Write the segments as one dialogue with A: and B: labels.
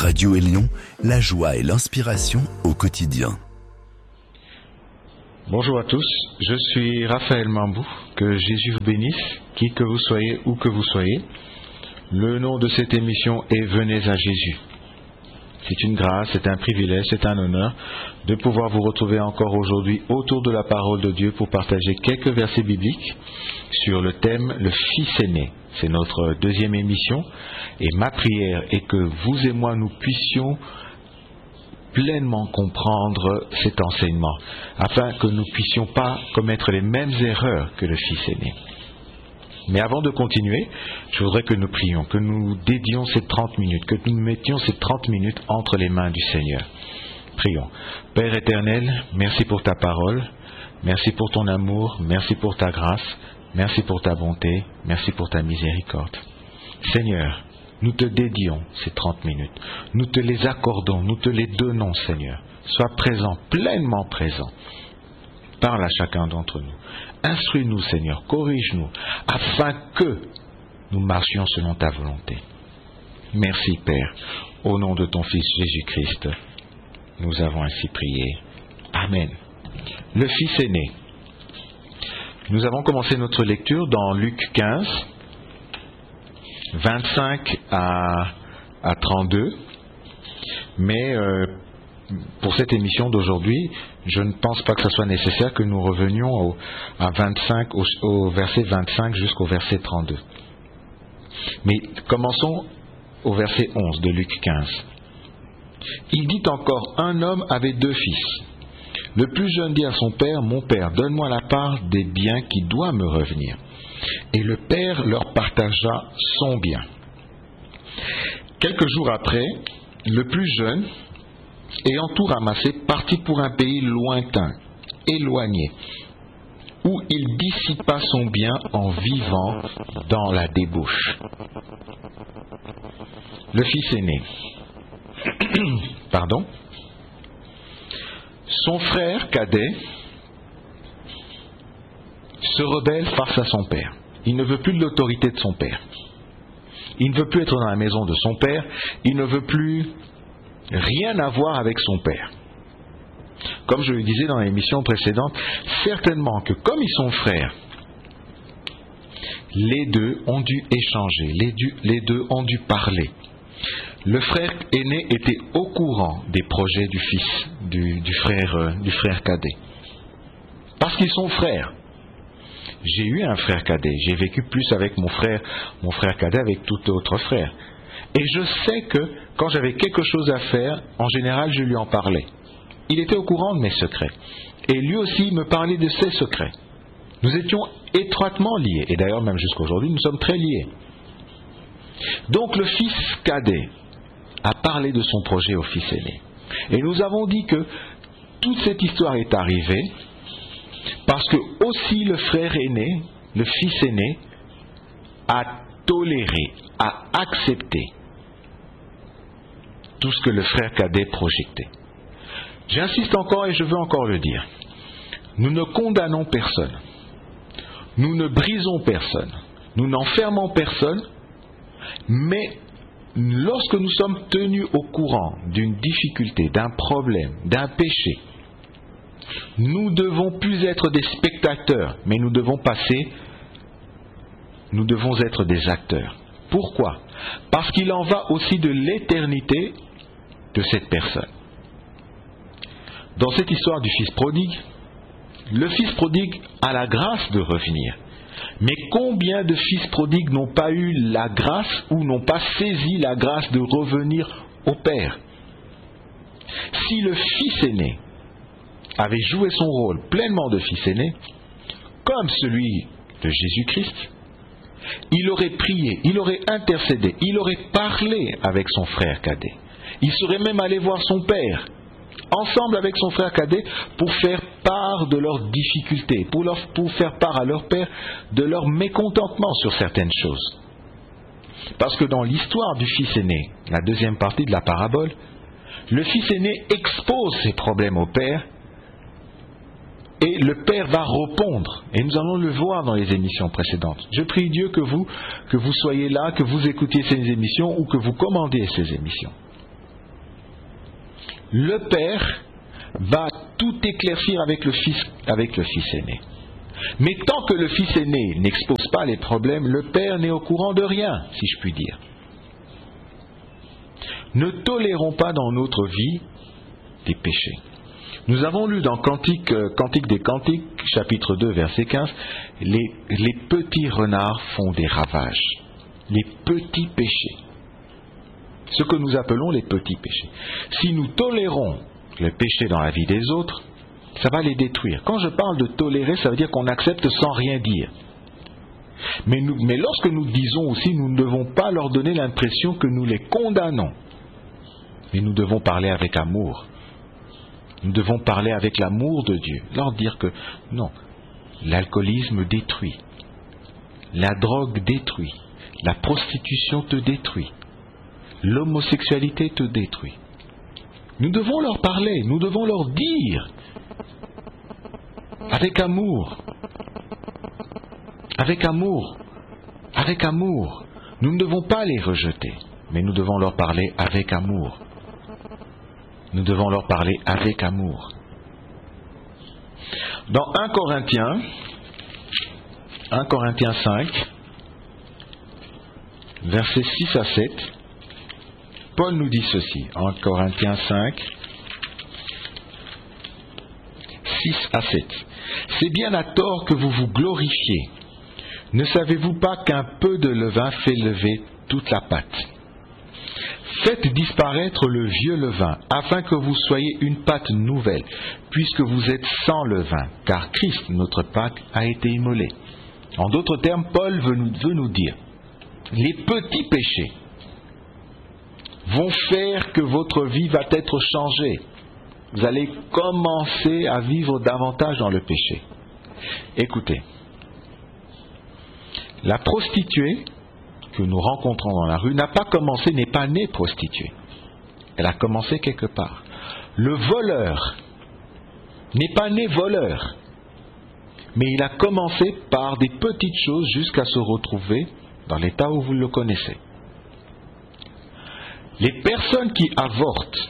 A: Radio Élion, la joie et l'inspiration au quotidien.
B: Bonjour à tous, je suis Raphaël Mambou, que Jésus vous bénisse, qui que vous soyez, où que vous soyez. Le nom de cette émission est Venez à Jésus. C'est une grâce, c'est un privilège, c'est un honneur de pouvoir vous retrouver encore aujourd'hui autour de la parole de Dieu pour partager quelques versets bibliques sur le thème « Le Fils aîné ». C'est notre deuxième émission et ma prière est que vous et moi nous puissions pleinement comprendre cet enseignement afin que nous ne puissions pas commettre les mêmes erreurs que le Fils aîné. Mais avant de continuer, je voudrais que nous prions, que nous dédions ces 30 minutes, que nous mettions ces 30 minutes entre les mains du Seigneur. Prions. Père éternel, merci pour ta parole, merci pour ton amour, merci pour ta grâce, merci pour ta bonté, merci pour ta miséricorde. Seigneur, nous te dédions ces 30 minutes, nous te les accordons, nous te les donnons, Seigneur. Sois présent, pleinement présent. Parle à chacun d'entre nous. Instruis-nous, Seigneur, corrige-nous, afin que nous marchions selon ta volonté. Merci, Père. Au nom de ton Fils Jésus-Christ, nous avons ainsi prié. Amen. Le Fils aîné. Nous avons commencé notre lecture dans Luc 15, 25 à 32, mais pour cette émission d'aujourd'hui, je ne pense pas que ce soit nécessaire que nous revenions au verset 25 jusqu'au verset 32. Mais commençons au verset 11 de Luc 15. Il dit encore, un homme avait 2 fils. Le plus jeune dit à son père, mon père, donne-moi la part des biens qui doivent me revenir. Et le père leur partagea son bien. Quelques jours après, le plus jeune, ayant tout ramassé, partit pour un pays lointain, éloigné, où il dissipa son bien en vivant dans la débauche. Le fils aîné. Pardon. Son frère cadet se rebelle face à son père. Il ne veut plus de l'autorité de son père. Il ne veut plus être dans la maison de son père. Il ne veut plus rien avoir avec son père. Comme je le disais dans l'émission précédente, certainement que comme ils sont frères, les deux ont dû échanger, les deux ont dû parler. Le frère aîné était au courant des projets du fils, du frère cadet. Parce qu'ils sont frères. J'ai eu un frère cadet, j'ai vécu plus avec mon frère cadet avec tout autre frère. Et je sais que quand j'avais quelque chose à faire, en général, je lui en parlais. Il était au courant de mes secrets. Et lui aussi me parlait de ses secrets. Nous étions étroitement liés. Et d'ailleurs, même jusqu'à aujourd'hui, nous sommes très liés. Donc le fils cadet a parlé de son projet au fils aîné. Et nous avons dit que toute cette histoire est arrivée parce que aussi le frère aîné, le fils aîné, a toléré, a accepté tout ce que le frère cadet projetait. J'insiste encore et je veux encore le dire. Nous ne condamnons personne. Nous ne brisons personne. Nous n'enfermons personne. Mais lorsque nous sommes tenus au courant d'une difficulté, d'un problème, d'un péché, nous devons plus être des spectateurs, mais nous devons être des acteurs. Pourquoi ? Parce qu'il en va aussi de l'éternité de cette personne. Dans cette histoire du fils prodigue, le fils prodigue a la grâce de revenir. Mais combien de fils prodigues n'ont pas eu la grâce ou n'ont pas saisi la grâce de revenir au Père ? Si le fils aîné avait joué son rôle pleinement de fils aîné, comme celui de Jésus-Christ, il aurait prié, il aurait intercédé, il aurait parlé avec son frère cadet. Il serait même allé voir son père, ensemble avec son frère cadet, pour faire part de leurs difficultés, pour faire part à leur père de leur mécontentement sur certaines choses. Parce que dans l'histoire du fils aîné, la deuxième partie de la parabole, le fils aîné expose ses problèmes au père, et le Père va répondre. Et nous allons le voir dans les émissions précédentes. Je prie Dieu que vous soyez là, que vous écoutiez ces émissions ou que vous commandiez ces émissions. le Père va tout éclaircir avec le Fils aîné. Mais tant que le Fils aîné n'expose pas les problèmes, le Père n'est au courant de rien, si je puis dire. Ne tolérons pas dans notre vie des péchés. Nous avons lu dans Cantique des Cantiques, chapitre 2, verset 15, les petits renards font des ravages. Les petits péchés. Ce que nous appelons les petits péchés. Si nous tolérons le péché dans la vie des autres, ça va les détruire. Quand je parle de tolérer, ça veut dire qu'on accepte sans rien dire. Mais lorsque nous disons aussi, nous ne devons pas leur donner l'impression que nous les condamnons. Mais nous devons parler avec amour. Nous devons parler avec l'amour de Dieu. Leur dire que non, l'alcoolisme détruit. La drogue détruit. La prostitution te détruit. L'homosexualité te détruit. Nous devons leur parler, nous devons leur dire avec amour. Avec amour. Avec amour. Nous ne devons pas les rejeter, mais nous devons leur parler avec amour. Nous devons leur parler avec amour. Dans 1 Corinthiens 5, versets 6 à 7, Paul nous dit ceci, en Corinthiens 5, 6 à 7. C'est bien à tort que vous vous glorifiez. Ne savez-vous pas qu'un peu de levain fait lever toute la pâte? Faites disparaître le vieux levain, afin que vous soyez une pâte nouvelle, puisque vous êtes sans levain, car Christ, notre Pâque, a été immolé. En d'autres termes, Paul veut nous dire, les petits péchés vont faire que votre vie va être changée. Vous allez commencer à vivre davantage dans le péché. Écoutez, la prostituée que nous rencontrons dans la rue n'a pas commencé, n'est pas née prostituée. Elle a commencé quelque part. Le voleur n'est pas né voleur, mais il a commencé par des petites choses jusqu'à se retrouver dans l'état où vous le connaissez. Les personnes qui avortent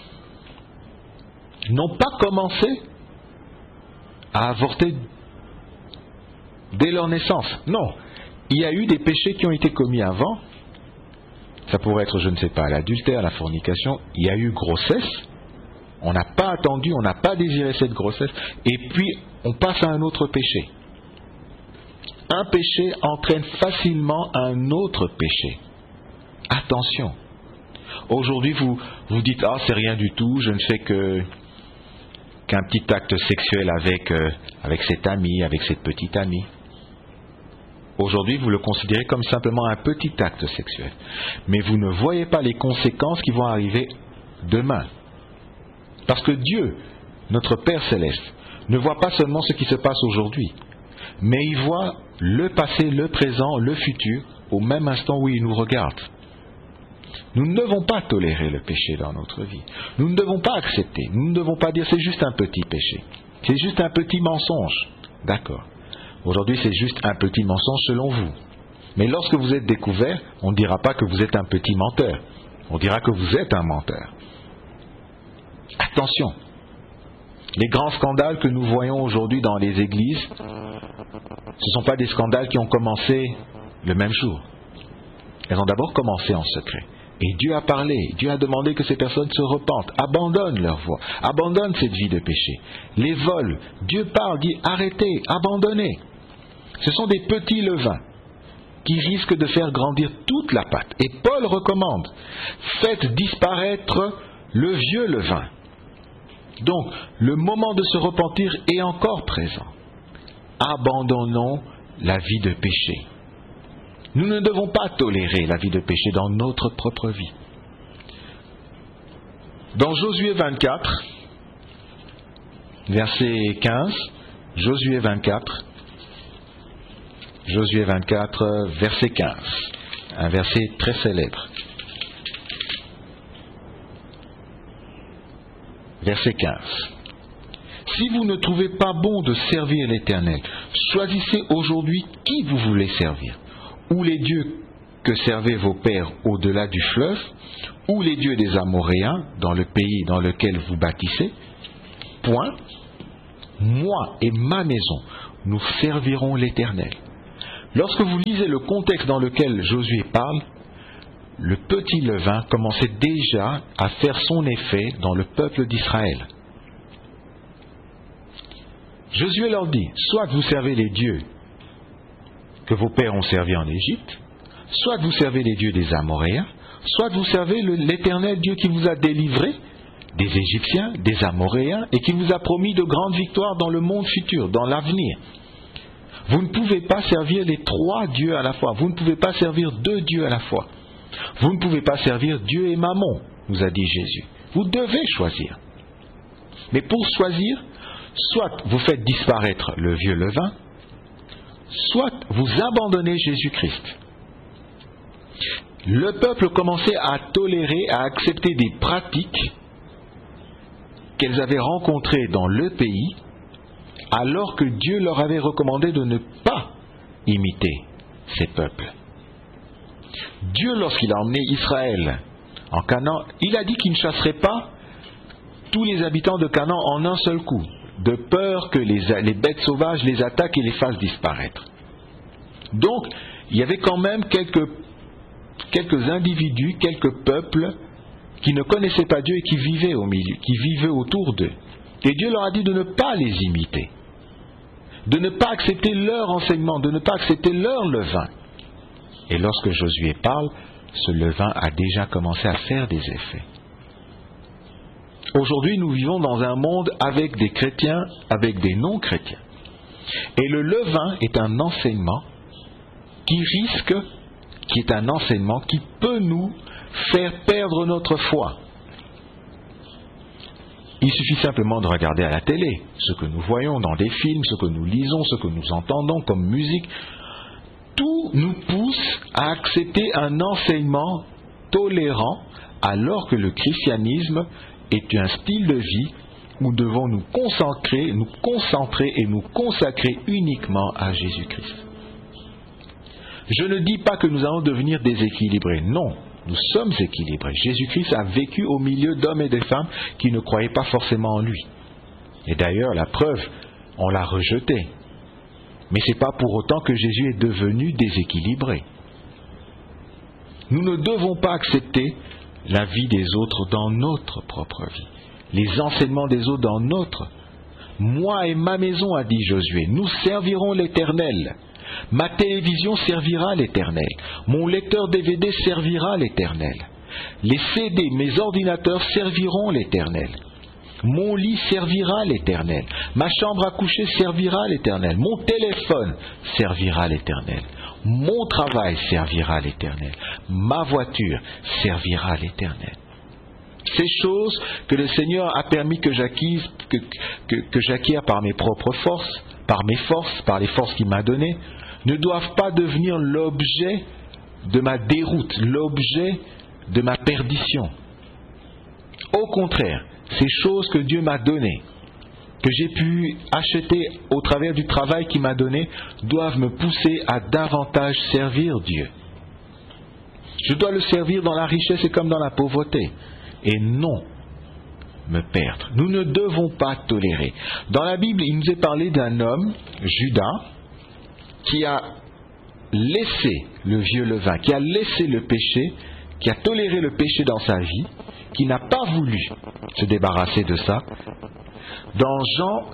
B: n'ont pas commencé à avorter dès leur naissance. Non, il y a eu des péchés qui ont été commis avant. Ça pourrait être, je ne sais pas, l'adultère, la fornication. Il y a eu grossesse. On n'a pas attendu, on n'a pas désiré cette grossesse. Et puis, on passe à un autre péché. Un péché entraîne facilement un autre péché. Attention. Aujourd'hui, vous dites, ah, c'est rien du tout, je ne fais qu'un petit acte sexuel avec cet ami, avec cette petite amie. Aujourd'hui, vous le considérez comme simplement un petit acte sexuel. Mais vous ne voyez pas les conséquences qui vont arriver demain. Parce que Dieu, notre Père Céleste, ne voit pas seulement ce qui se passe aujourd'hui, mais il voit le passé, le présent, le futur, au même instant où il nous regarde. Nous ne devons pas tolérer le péché dans notre vie. Nous ne devons pas accepter. Nous ne devons pas dire c'est juste un petit péché. C'est juste un petit mensonge. D'accord. Aujourd'hui, c'est juste un petit mensonge selon vous. Mais lorsque vous êtes découvert, on ne dira pas que vous êtes un petit menteur. On dira que vous êtes un menteur. Attention. Les grands scandales que nous voyons aujourd'hui dans les églises, ce ne sont pas des scandales qui ont commencé le même jour. Elles ont d'abord commencé en secret. Et Dieu a parlé, Dieu a demandé que ces personnes se repentent, abandonnent leur voie, abandonnent cette vie de péché. Les vols, Dieu parle, dit arrêtez, abandonnez. Ce sont des petits levains qui risquent de faire grandir toute la pâte. Et Paul recommande, faites disparaître le vieux levain. Donc, le moment de se repentir est encore présent. Abandonnons la vie de péché. Nous ne devons pas tolérer la vie de péché dans notre propre vie. Dans Josué 24, verset 15, Josué 24, verset 15, un verset très célèbre. Verset 15. Si vous ne trouvez pas bon de servir l'Éternel, choisissez aujourd'hui qui vous voulez servir, ou les dieux que servaient vos pères au-delà du fleuve, ou les dieux des Amoréens dans le pays dans lequel vous bâtissez. Point. Moi et ma maison, nous servirons l'Éternel. Lorsque vous lisez le contexte dans lequel Josué parle, le petit levain commençait déjà à faire son effet dans le peuple d'Israël. Josué leur dit, soit vous servez les dieux que vos pères ont servis en Égypte, soit vous servez les dieux des Amoréens, soit vous servez l'Éternel Dieu qui vous a délivré des Égyptiens, des Amoréens, et qui vous a promis de grandes victoires dans le monde futur, dans l'avenir. Vous ne pouvez pas servir les trois dieux à la fois, vous ne pouvez pas servir deux dieux à la fois. Vous ne pouvez pas servir Dieu et Mammon, nous a dit Jésus. Vous devez choisir. Mais pour choisir, soit vous faites disparaître le vieux levain, soit vous abandonnez Jésus-Christ. Le peuple commençait à tolérer, à accepter des pratiques qu'elles avaient rencontrées dans le pays, alors que Dieu leur avait recommandé de ne pas imiter ces peuples. Dieu, lorsqu'il a emmené Israël en Canaan, il a dit qu'il ne chasserait pas tous les habitants de Canaan en un seul coup, de peur que les bêtes sauvages les attaquent et les fassent disparaître. Donc, il y avait quand même quelques individus, quelques peuples qui ne connaissaient pas Dieu et qui vivaient au milieu, qui vivaient autour d'eux. Et Dieu leur a dit de ne pas les imiter, de ne pas accepter leur enseignement, de ne pas accepter leur levain. Et lorsque Josué parle, ce levain a déjà commencé à faire des effets. Aujourd'hui, nous vivons dans un monde avec des chrétiens, avec des non-chrétiens. Et le levain est un enseignement qui est un enseignement qui peut nous faire perdre notre foi. Il suffit simplement de regarder à la télé ce que nous voyons dans des films, ce que nous lisons, ce que nous entendons comme musique. Tout nous pousse à accepter un enseignement tolérant, alors que le christianisme est un style de vie où nous devons nous concentrer et nous consacrer uniquement à Jésus-Christ. Je ne dis pas que nous allons devenir déséquilibrés, non, nous sommes équilibrés. Jésus-Christ a vécu au milieu d'hommes et de femmes qui ne croyaient pas forcément en lui. Et d'ailleurs, la preuve, on l'a rejeté. Mais ce n'est pas pour autant que Jésus est devenu déséquilibré. Nous ne devons pas accepter la vie des autres dans notre propre vie, les enseignements des autres dans notre. Moi et ma maison, a dit Josué, nous servirons l'Éternel. Ma télévision servira l'Éternel. Mon lecteur DVD servira l'Éternel. Les CD, mes ordinateurs serviront l'Éternel. Mon lit servira l'Éternel. Ma chambre à coucher servira l'Éternel. Mon téléphone servira l'Éternel. Mon travail servira l'Éternel. Ma voiture servira l'Éternel. Ces choses que le Seigneur a permis que j'acquière par mes propres forces, par les forces qu'il m'a données, ne doivent pas devenir l'objet de ma déroute, l'objet de ma perdition. Au contraire, ces choses que Dieu m'a données, que j'ai pu acheter au travers du travail qu'il m'a donné, doivent me pousser à davantage servir Dieu. Je dois le servir dans la richesse et comme dans la pauvreté, et non me perdre. Nous ne devons pas tolérer. Dans la Bible, il nous est parlé d'un homme, Judas, qui a laissé le vieux levain, qui a laissé le péché, qui a toléré le péché dans sa vie, qui n'a pas voulu se débarrasser de ça. Dans Jean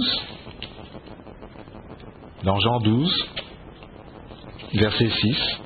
B: 12, verset 6,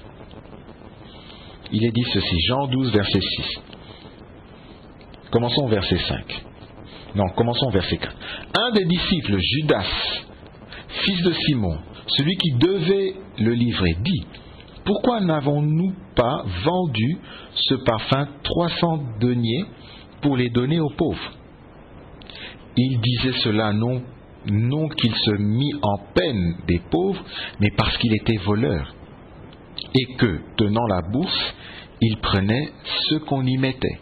B: il est dit ceci, Jean 12, verset 6. Commençons au verset 5. Non, commençons au verset 4. Un des disciples, Judas, fils de Simon, celui qui devait le livrer, dit: pourquoi n'avons-nous pas vendu ce parfum 300 deniers pour les donner aux pauvres? Il disait cela non qu'il se mit en peine des pauvres, mais parce qu'il était voleur, et que, tenant la bourse, il prenait ce qu'on y mettait.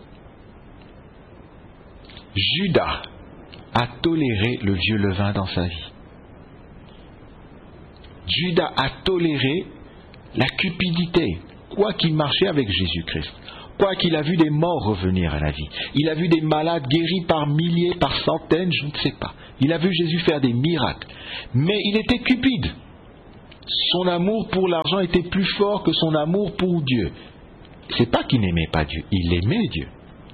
B: Judas a toléré le vieux levain dans sa vie. Judas a toléré la cupidité, quoi qu'il marchait avec Jésus-Christ, quoi qu'il a vu des morts revenir à la vie, il a vu des malades guéris par milliers, par centaines, je ne sais pas. Il a vu Jésus faire des miracles. Mais il était cupide. Son amour pour l'argent était plus fort que son amour pour Dieu. C'est pas qu'il n'aimait pas Dieu, il aimait Dieu.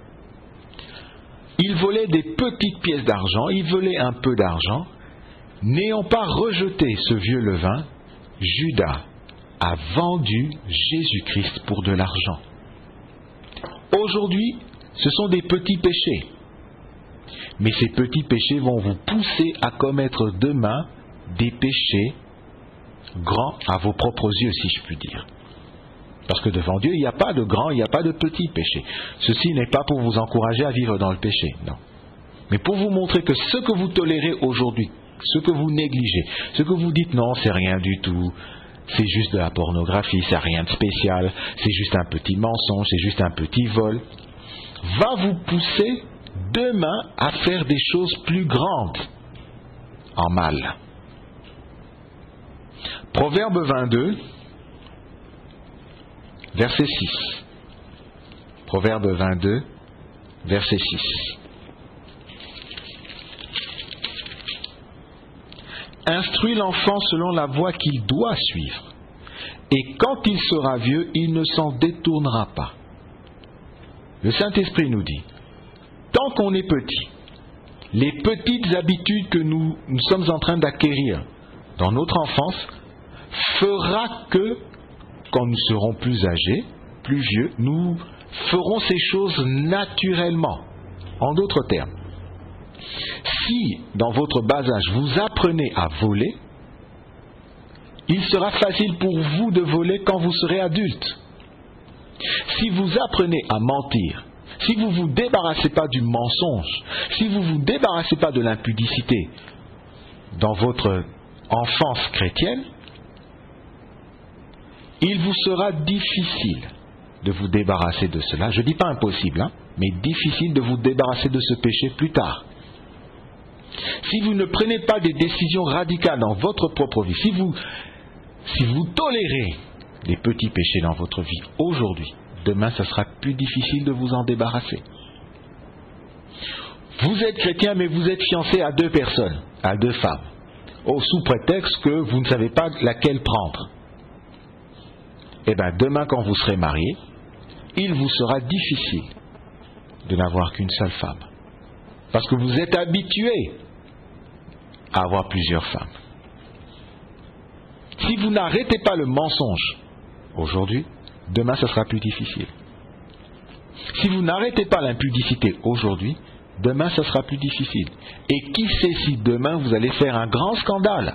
B: Il volait des petites pièces d'argent, il volait un peu d'argent. N'ayant pas rejeté ce vieux levain, Judas a vendu Jésus-Christ pour de l'argent. Aujourd'hui, ce sont des petits péchés. Mais ces petits péchés vont vous pousser à commettre demain des péchés grands à vos propres yeux, si je puis dire. Parce que devant Dieu, il n'y a pas de grands, il n'y a pas de petits péchés. Ceci n'est pas pour vous encourager à vivre dans le péché, non. Mais pour vous montrer que ce que vous tolérez aujourd'hui, ce que vous négligez, ce que vous dites non, c'est rien du tout, c'est juste de la pornographie, c'est rien de spécial, c'est juste un petit mensonge, c'est juste un petit vol, va vous pousser demain à faire des choses plus grandes en mal. Proverbe 22, verset 6. Proverbe 22, verset 6. Instruis l'enfant selon la voie qu'il doit suivre, et quand il sera vieux, il ne s'en détournera pas. Le Saint-Esprit nous dit, tant qu'on est petit, les petites habitudes que nous sommes en train d'acquérir dans notre enfance fera que, quand nous serons plus âgés, plus vieux, nous ferons ces choses naturellement. En d'autres termes, si dans votre bas âge vous apprenez à voler, il sera facile pour vous de voler quand vous serez adulte. Si vous apprenez à mentir, si vous ne vous débarrassez pas du mensonge, si vous ne vous débarrassez pas de l'impudicité dans votre enfance chrétienne, il vous sera difficile de vous débarrasser de cela. Je ne dis pas impossible, mais difficile de vous débarrasser de ce péché plus tard. Si vous ne prenez pas des décisions radicales dans votre propre vie, si vous tolérez les petits péchés dans votre vie aujourd'hui, demain, ça sera plus difficile de vous en débarrasser. Vous êtes chrétien, mais vous êtes fiancé à 2 personnes, à 2 femmes, sous prétexte que vous ne savez pas laquelle prendre. Eh bien, demain, quand vous serez marié, il vous sera difficile de n'avoir qu'une seule femme. Parce que vous êtes habitué à avoir plusieurs femmes. Si vous n'arrêtez pas le mensonge aujourd'hui, demain, ce sera plus difficile. Si vous n'arrêtez pas l'impudicité aujourd'hui, demain, ce sera plus difficile. Et qui sait si demain, vous allez faire un grand scandale.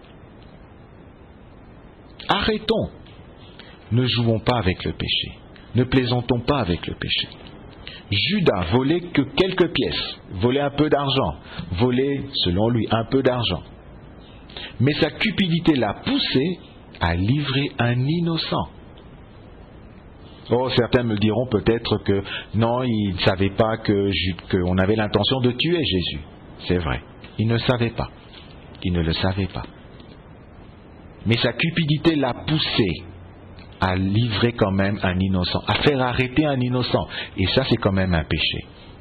B: Arrêtons. Ne jouons pas avec le péché. Ne plaisantons pas avec le péché. Judas volait que quelques pièces, volait un peu d'argent, volait, selon lui, un peu d'argent. Mais sa cupidité l'a poussé à livrer un innocent. Oh, certains me diront peut-être que non, ils ne savaient pas qu'on avait l'intention de tuer Jésus. C'est vrai, ils ne savaient pas. Ils ne le savaient pas. Mais sa cupidité l'a poussé à livrer quand même un innocent, à faire arrêter un innocent. Et ça, c'est quand même un péché.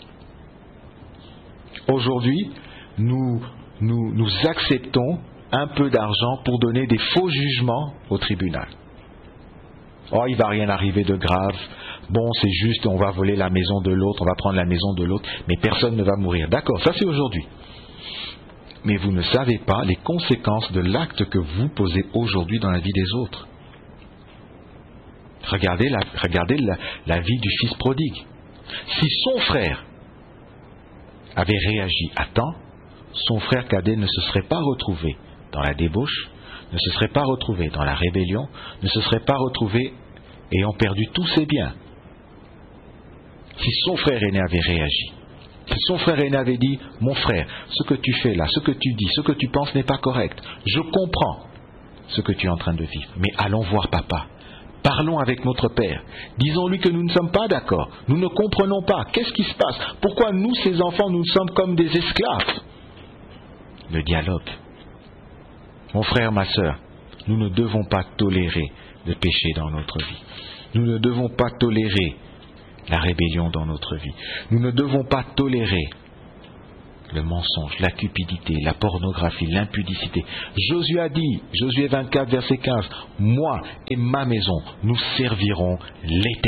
B: Aujourd'hui, nous acceptons un peu d'argent pour donner des faux jugements au tribunal. Oh, il ne va rien arriver de grave. Bon, c'est juste, on va voler la maison de l'autre, on va prendre la maison de l'autre, mais personne ne va mourir. D'accord, ça c'est aujourd'hui. Mais vous ne savez pas les conséquences de l'acte que vous posez aujourd'hui dans la vie des autres. Regardez la vie du fils prodigue. Si son frère avait réagi à temps, son frère cadet ne se serait pas retrouvé dans la débauche, ne se serait pas retrouvé dans la rébellion, ne se serait pas retrouvé ayant perdu tous ses biens. Si son frère aîné avait réagi, si son frère aîné avait dit « Mon frère, ce que tu fais là, ce que tu dis, ce que tu penses n'est pas correct. Je comprends ce que tu es en train de vivre, mais allons voir papa. Parlons avec notre père. Disons-lui que nous ne sommes pas d'accord. Nous ne comprenons pas. Qu'est-ce qui se passe? Pourquoi nous, ces enfants, nous sommes comme des esclaves ?» Le dialogue. Mon frère, ma sœur, nous ne devons pas tolérer le péché dans notre vie. Nous ne devons pas tolérer la rébellion dans notre vie. Nous ne devons pas tolérer le mensonge, la cupidité, la pornographie, l'impudicité. Josué a dit, Josué 24, verset 15, « Moi et ma maison, nous servirons l'Éternel. »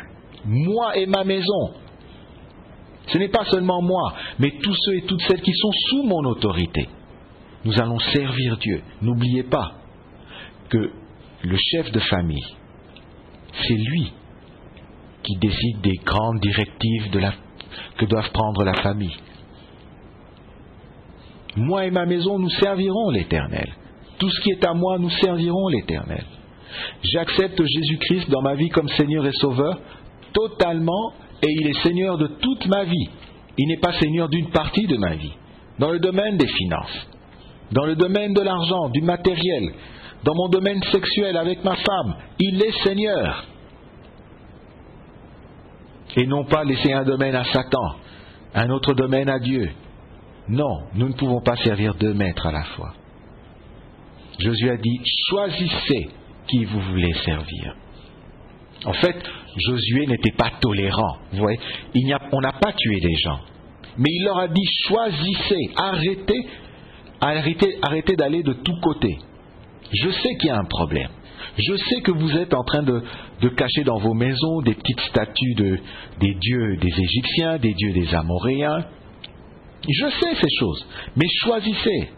B: Moi et ma maison. Ce n'est pas seulement moi, mais tous ceux et toutes celles qui sont sous mon autorité. Nous allons servir Dieu. N'oubliez pas que le chef de famille, c'est lui qui décide des grandes directives que doivent prendre la famille. Moi et ma maison, nous servirons l'Éternel. Tout ce qui est à moi, nous servirons l'Éternel. J'accepte Jésus-Christ dans ma vie comme Seigneur et Sauveur totalement, et il est Seigneur de toute ma vie. Il n'est pas Seigneur d'une partie de ma vie. Dans le domaine des finances, dans le domaine de l'argent, du matériel, dans mon domaine sexuel avec ma femme, il est Seigneur. Et non pas laisser un domaine à Satan, un autre domaine à Dieu. Non, nous ne pouvons pas servir deux maîtres à la fois. Josué a dit, choisissez qui vous voulez servir. En fait, Josué n'était pas tolérant. Vous voyez, on n'a pas tué des gens. Mais il leur a dit, choisissez, arrêtez d'aller de tous côtés. Je sais qu'il y a un problème. Je sais que vous êtes en train de cacher dans vos maisons des petites statues des dieux des Égyptiens, des dieux des Amoréens. Je sais ces choses. Mais choisissez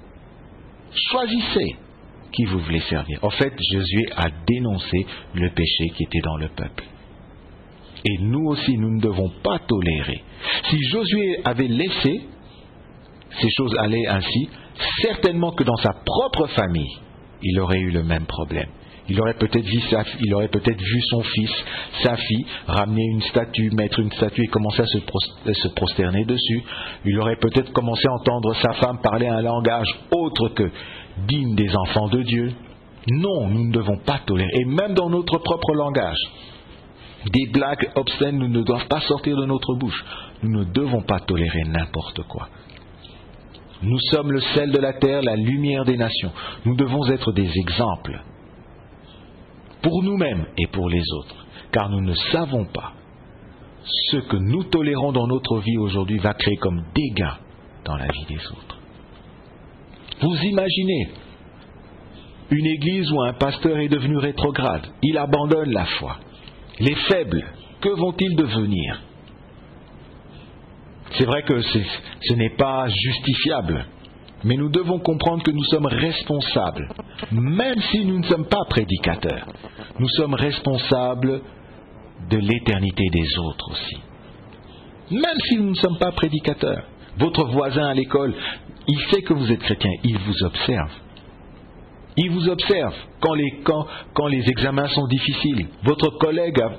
B: qui vous voulez servir. En fait, Josué a dénoncé le péché qui était dans le peuple. Et nous aussi, nous ne devons pas tolérer. Si Josué avait laissé ces choses aller ainsi, certainement que dans sa propre famille, il aurait eu le même problème. Il aurait peut-être vu son fils, sa fille, ramener une statue, mettre une statue et commencer à se prosterner dessus. Il aurait peut-être commencé à entendre sa femme parler un langage autre que digne des enfants de Dieu. Non, nous ne devons pas tolérer. Et même dans notre propre langage, des blagues obscènes ne doivent pas sortir de notre bouche. Nous ne devons pas tolérer n'importe quoi. Nous sommes le sel de la terre, la lumière des nations. Nous devons être des exemples pour nous-mêmes et pour les autres, car nous ne savons pas ce que nous tolérons dans notre vie aujourd'hui va créer comme dégâts dans la vie des autres. Vous imaginez une église où un pasteur est devenu rétrograde, il abandonne la foi. Les faibles, que vont-ils devenir? C'est vrai que ce n'est pas justifiable, mais nous devons comprendre que nous sommes responsables, même si nous ne sommes pas prédicateurs. Nous sommes responsables de l'éternité des autres aussi. Même si nous ne sommes pas prédicateurs. Votre voisin à l'école, il sait que vous êtes chrétien, il vous observe. Il vous observe quand les examens sont difficiles. Votre collègue à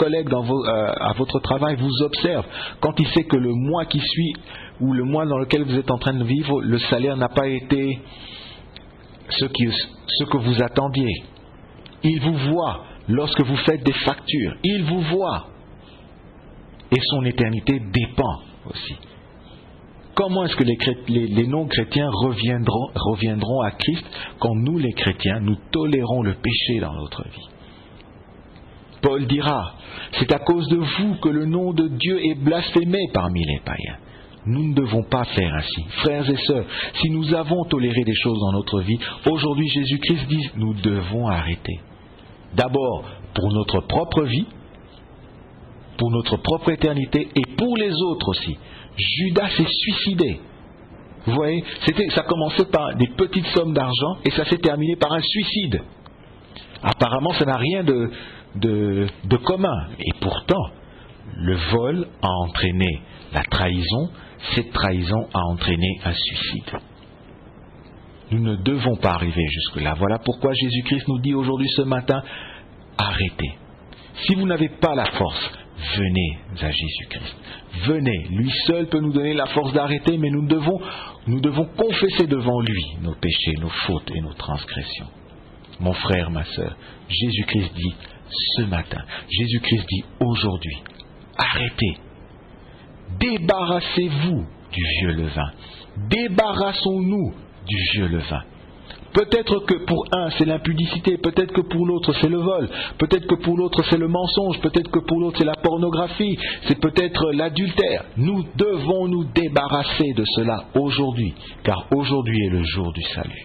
B: votre travail vous observe. Quand il sait que le mois qui suit ou le mois dans lequel vous êtes en train de vivre, le salaire n'a pas été ce que vous attendiez. Il vous voit lorsque vous faites des factures. Il vous voit. Et son éternité dépend aussi. Comment est-ce que les non-chrétiens reviendront à Christ quand nous, les chrétiens, nous tolérons le péché dans notre vie? Paul dira, c'est à cause de vous que le nom de Dieu est blasphémé parmi les païens. Nous ne devons pas faire ainsi. Frères et sœurs, si nous avons toléré des choses dans notre vie, aujourd'hui Jésus-Christ dit, nous devons arrêter. D'abord, pour notre propre vie, pour notre propre éternité et pour les autres aussi. Judas s'est suicidé. Vous voyez, ça commençait par des petites sommes d'argent et ça s'est terminé par un suicide. Apparemment, ça n'a rien de commun. Et pourtant, le vol a entraîné la trahison. Cette trahison a entraîné un suicide. Nous ne devons pas arriver jusque-là. Voilà pourquoi Jésus-Christ nous dit aujourd'hui ce matin, arrêtez. Si vous n'avez pas la force, venez à Jésus-Christ. Venez. Lui seul peut nous donner la force d'arrêter, mais nous devons confesser devant lui nos péchés, nos fautes et nos transgressions. Mon frère, ma sœur, Jésus-Christ dit ce matin, Jésus-Christ dit aujourd'hui, arrêtez. Débarrassez-vous du vieux levain. Débarrassons-nous du vieux levain. Peut-être que pour un c'est l'impudicité, peut-être que pour l'autre c'est le vol, peut-être que pour l'autre c'est le mensonge, peut-être que pour l'autre c'est la pornographie, c'est peut-être l'adultère. Nous devons nous débarrasser de cela aujourd'hui, car aujourd'hui est le jour du salut.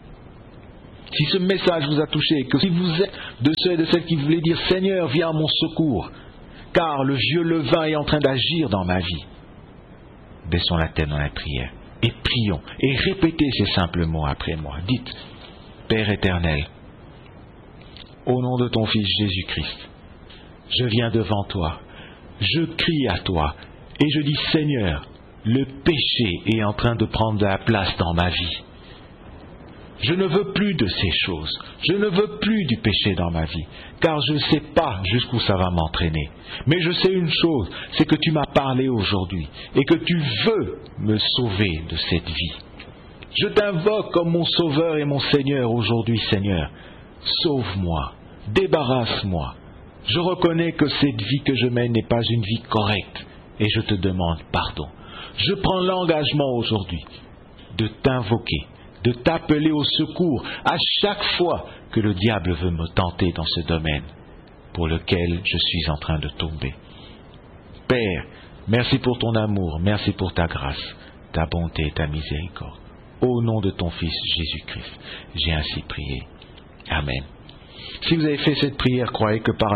B: Si ce message vous a touché, que si vous êtes de ceux et de celles qui voulaient dire « Seigneur, viens à mon secours », car le vieux levain est en train d'agir dans ma vie, baissons la tête dans la prière et prions et répétez ces simples mots après moi. Dites « Père éternel, au nom de ton Fils Jésus-Christ, je viens devant toi, je crie à toi et je dis « Seigneur, le péché est en train de prendre de la place dans ma vie. Je ne veux plus de ces choses. Je ne veux plus du péché dans ma vie, car je ne sais pas jusqu'où ça va m'entraîner. Mais je sais une chose, c'est que tu m'as parlé aujourd'hui et que tu veux me sauver de cette vie. Je t'invoque comme mon Sauveur et mon Seigneur aujourd'hui, Seigneur. Sauve-moi, débarrasse-moi. Je reconnais que cette vie que je mène n'est pas une vie correcte et je te demande pardon. Je prends l'engagement aujourd'hui de t'invoquer, de t'appeler au secours à chaque fois que le diable veut me tenter dans ce domaine pour lequel je suis en train de tomber. Père, merci pour ton amour, merci pour ta grâce, ta bonté et ta miséricorde. Au nom de ton Fils Jésus-Christ, j'ai ainsi prié. Amen. Si vous avez fait cette prière, croyez que par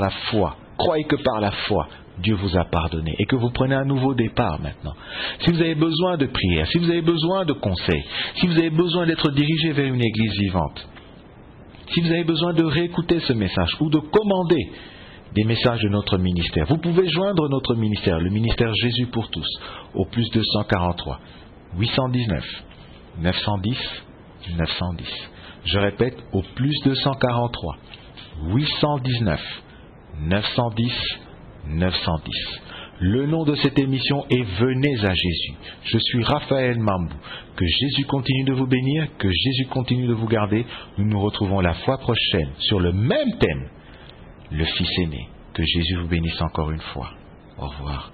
B: la foi, Dieu vous a pardonné et que vous prenez un nouveau départ maintenant. Si vous avez besoin de prière, si vous avez besoin de conseils, si vous avez besoin d'être dirigé vers une église vivante, si vous avez besoin de réécouter ce message ou de commander des messages de notre ministère, vous pouvez joindre notre ministère, le ministère Jésus pour tous, au plus 243 819 910 910. Je répète, au plus 243 819 910 910. Le nom de cette émission est Venez à Jésus. Je suis Raphaël Mambou. Que Jésus continue de vous bénir, que Jésus continue de vous garder. Nous nous retrouvons la fois prochaine sur le même thème, le Fils aîné. Que Jésus vous bénisse encore une fois. Au revoir.